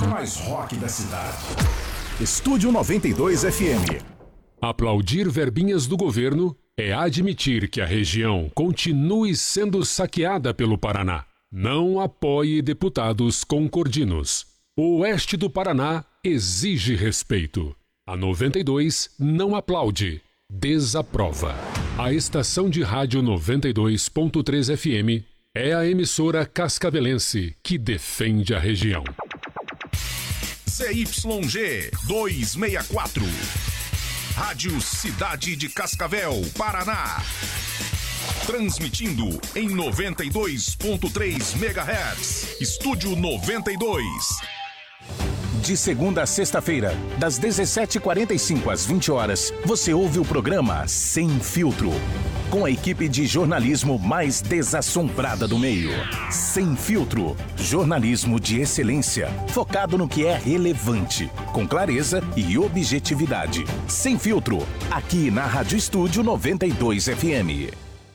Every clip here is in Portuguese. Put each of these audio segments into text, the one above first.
mais rock da cidade. Estúdio 92 FM. Aplaudir verbinhas do governo é admitir que a região continue sendo saqueada pelo Paraná. Não apoie deputados concordinos. O oeste do Paraná exige respeito. A 92 não aplaude, desaprova. A estação de rádio 92.3 FM é a emissora cascavelense que defende a região. CYG 264. Rádio Cidade de Cascavel, Paraná. Transmitindo em 92.3 MHz. Estúdio 92. De segunda a sexta-feira, das 17h45 às 20 horas, você ouve o programa Sem Filtro. Com a equipe de jornalismo mais desassombrada do meio. Sem Filtro. Jornalismo de excelência, focado no que é relevante, com clareza e objetividade. Sem Filtro, aqui na Rádio Estúdio 92 FM.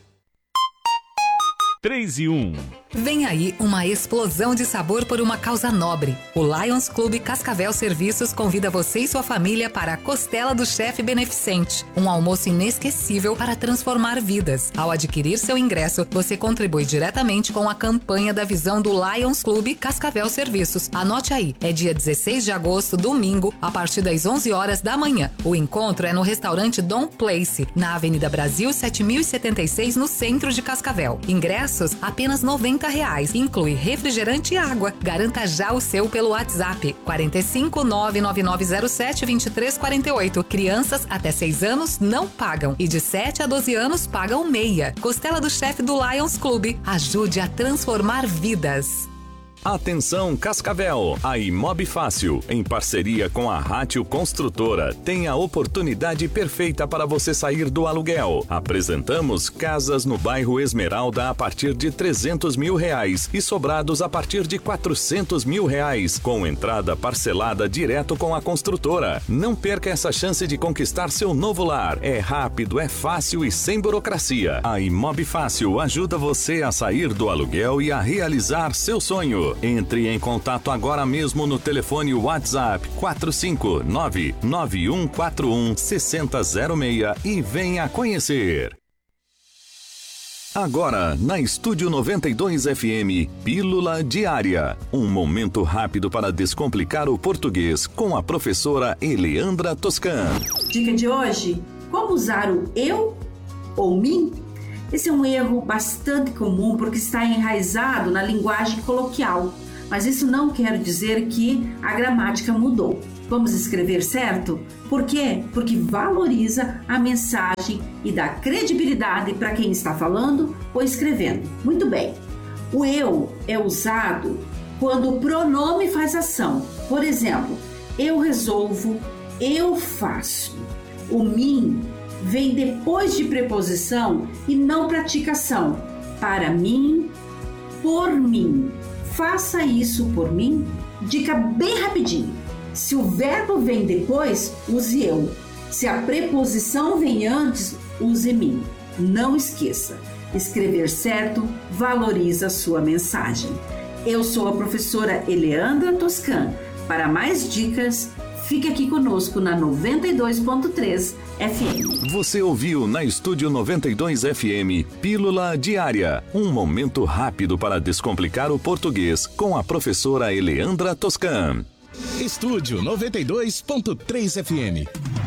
3 e 1. Vem aí uma explosão de sabor por uma causa nobre. O Lions Clube Cascavel Serviços convida você e sua família para a Costela do Chefe Beneficente, um almoço inesquecível para transformar vidas. Ao adquirir seu ingresso, você contribui diretamente com a campanha da visão do Lions Clube Cascavel Serviços. Anote aí, é dia 16 de agosto, domingo, a partir das 11 horas da manhã. O encontro é no restaurante Dom Place, na Avenida Brasil 7076, no centro de Cascavel. Ingressos apenas R$90. Inclui refrigerante e água. Garanta já o seu pelo WhatsApp 45 99907 2348. Crianças até 6 anos não pagam e de 7 a 12 anos pagam meia. Costela do Chefe do Lions Clube. Ajude a transformar vidas. Atenção Cascavel, a Imob Fácil, em parceria com a Rátio Construtora, tem a oportunidade perfeita para você sair do aluguel. Apresentamos casas no bairro Esmeralda a partir de R$300 mil e sobrados a partir de R$400 mil, com entrada parcelada direto com a construtora. Não perca essa chance de conquistar seu novo lar. É rápido, é fácil e sem burocracia. A Imob Fácil ajuda você a sair do aluguel e a realizar seu sonho. Entre em contato agora mesmo no telefone WhatsApp 459-9141-6006 e venha conhecer. Agora, na Estúdio 92 FM, Pílula Diária. Um momento rápido para descomplicar o português com a professora Eleandra Toscan. Dica de hoje: como usar o eu ou mim? Esse é um erro bastante comum porque está enraizado na linguagem coloquial, mas isso não quer dizer que a gramática mudou. Vamos escrever certo? Por quê? Porque valoriza a mensagem e dá credibilidade para quem está falando ou escrevendo. Muito bem. O eu é usado quando o pronome faz ação. Por exemplo, eu resolvo, eu faço. O mim vem depois de preposição e não pratica ação. Para mim, por mim. Faça isso por mim. Dica bem rapidinho. Se o verbo vem depois, use eu. Se a preposição vem antes, use mim. Não esqueça, escrever certo valoriza a sua mensagem. Eu sou a professora Eleandra Toscan. Para mais dicas, fique aqui conosco na 92.3 FM. Você ouviu na Estúdio 92 FM Pílula Diária. Um momento rápido para descomplicar o português com a professora Eleandra Toscan. Estúdio 92.3 FM.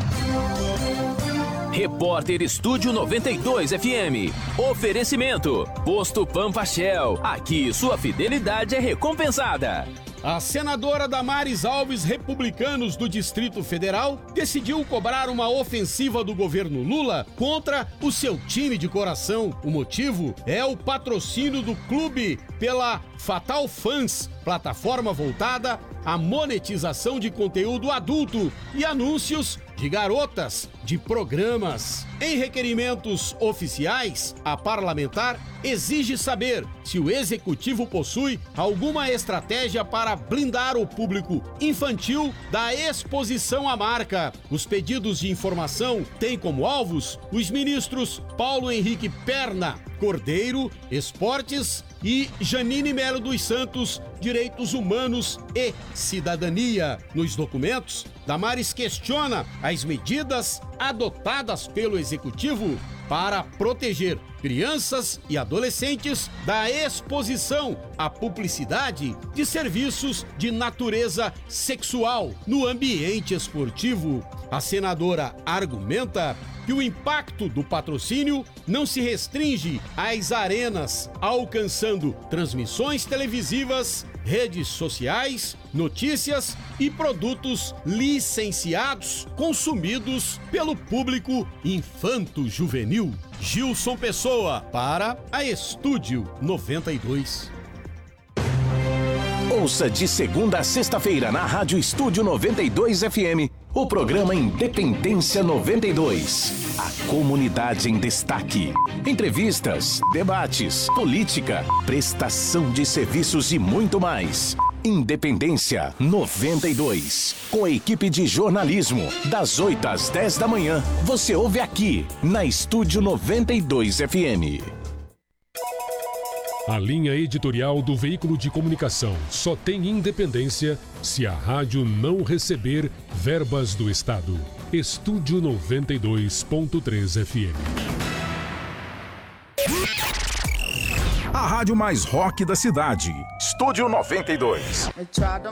Repórter Estúdio 92 FM. Oferecimento: Posto Pampa Shell. Aqui sua fidelidade é recompensada. A senadora Damares Alves, Republicanos do Distrito Federal, decidiu cobrar uma ofensiva do governo Lula contra o seu time de coração. O motivo é o patrocínio do clube pela Fatal Fans, plataforma voltada à monetização de conteúdo adulto e anúncios de garotas de programas. Em requerimentos oficiais, a parlamentar exige saber se o executivo possui alguma estratégia para blindar o público infantil da exposição à marca. Os pedidos de informação têm como alvos os ministros Paulo Henrique Perna, Cordeiro, Esportes e Janine Melo dos Santos, Direitos Humanos e Cidadania. Nos documentos, Damares questiona as medidas adotadas pelo Executivo para proteger crianças e adolescentes da exposição à publicidade de serviços de natureza sexual no ambiente esportivo. A senadora argumenta que o impacto do patrocínio não se restringe às arenas, alcançando transmissões televisivas, redes sociais, notícias e produtos licenciados consumidos pelo público infanto-juvenil. Gilson Pessoa, para a Estúdio 92. Ouça de segunda a sexta-feira na Rádio Estúdio 92 FM, o programa Independência 92. A comunidade em destaque. Entrevistas, debates, política, prestação de serviços e muito mais. Independência 92. Com a equipe de jornalismo, das 8 às 10 da manhã, você ouve aqui, na Estúdio 92 FM. A linha editorial do veículo de comunicação só tem independência se a rádio não receber verbas do Estado. Estúdio 92.3 FM. A rádio mais rock da cidade. Estúdio 92.